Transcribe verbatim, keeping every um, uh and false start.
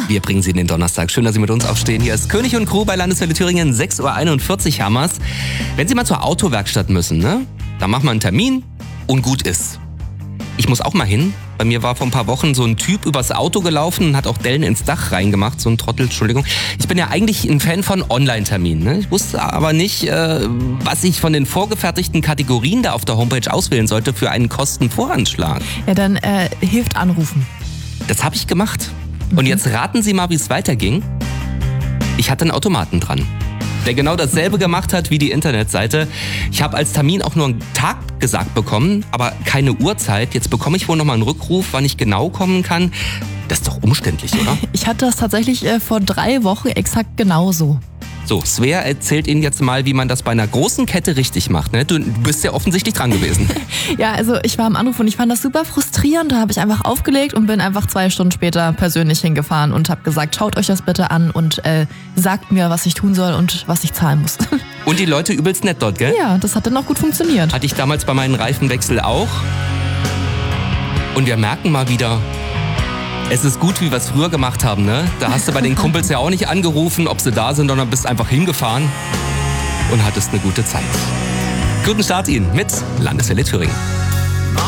Wir bringen Sie in den Donnerstag. Schön, dass Sie mit uns aufstehen. Hier ist König und Crew bei Landeswelle Thüringen. sechs Uhr einundvierzig haben wir's. Wenn Sie mal zur Autowerkstatt müssen, ne, dann machen wir einen Termin und gut ist. Ich muss auch mal hin. Bei mir war vor ein paar Wochen so ein Typ übers Auto gelaufen und hat auch Dellen ins Dach reingemacht. So ein Trottel, Entschuldigung. Ich bin ja eigentlich ein Fan von Online-Terminen. Ne? Ich wusste aber nicht, äh, was ich von den vorgefertigten Kategorien da auf der Homepage auswählen sollte für einen Kostenvoranschlag. Ja, dann äh, hilft anrufen. Das habe ich gemacht. Und jetzt raten Sie mal, wie es weiterging. Ich hatte einen Automaten dran, der genau dasselbe gemacht hat wie die Internetseite. Ich habe als Termin auch nur einen Tag gesagt bekommen, aber keine Uhrzeit. Jetzt bekomme ich wohl nochmal einen Rückruf, wann ich genau kommen kann. Das ist doch umständlich, oder? Ich hatte das tatsächlich äh, vor drei Wochen exakt genauso. So, Svea erzählt Ihnen jetzt mal, wie man das bei einer großen Kette richtig macht. Ne? Du bist ja offensichtlich dran gewesen. Ja, also ich war am Anruf und ich fand das super frustrierend. Da habe ich einfach aufgelegt und bin einfach zwei Stunden später persönlich hingefahren und habe gesagt, schaut euch das bitte an und äh, sagt mir, was ich tun soll und was ich zahlen muss. Und die Leute übelst nett dort, gell? Ja, das hat dann auch gut funktioniert. Hatte ich damals bei meinen Reifenwechsel auch. Und wir merken mal wieder, es ist gut, wie wir es früher gemacht haben, ne? Da hast du bei den Kumpels ja auch nicht angerufen, ob sie da sind, sondern bist einfach hingefahren und hattest eine gute Zeit. Guten Start Ihnen mit Landeswelle Thüringen.